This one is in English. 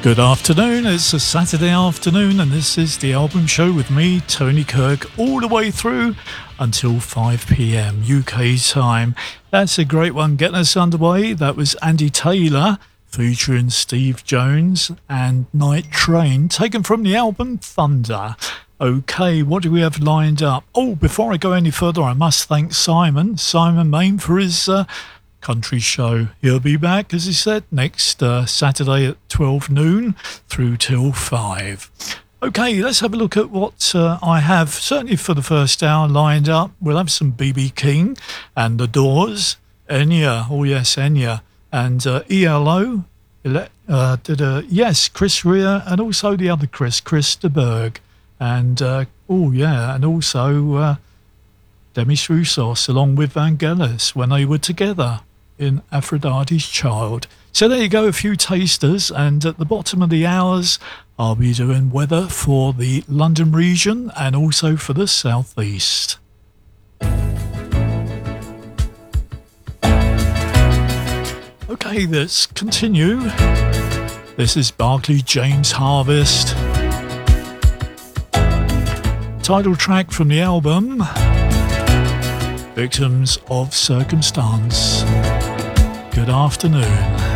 Good afternoon, it's a Saturday afternoon and this is the Album Show with me, Tony Kirk, all the way through until 5 p.m. UK time. That's a great one getting us underway. That was Andy Taylor featuring Steve Jones and Night Train, taken from the album Thunder. Okay, what do we have lined up? Oh, before I go any further, I must thank Simon Main for his country show. He'll be back, as he said, next Saturday at 12 noon through till 5. Okay, let's have a look at what I have, certainly for the first hour, lined up. We'll have some B.B. King and The Doors, Enya, oh yes, Enya, and ELO, yes, Chris Rea, and also the other Chris de Burgh, and and also Demis Roussos along with Vangelis when they were together in Aphrodite's Child. So there you go, a few tasters, and at the bottom of the hours I'll be doing weather for the London region and also for the southeast. Okay, let's continue. This is Barclay James Harvest, title track from the album Victims of Circumstance. Good afternoon.